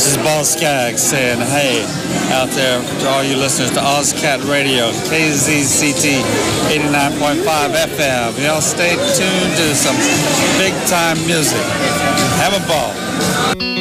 This is Boss Skaggs saying hey out there to all you listeners to OzCat Radio, KZCT 89.5 FM. Y'all stay tuned to some big time music. Have a ball.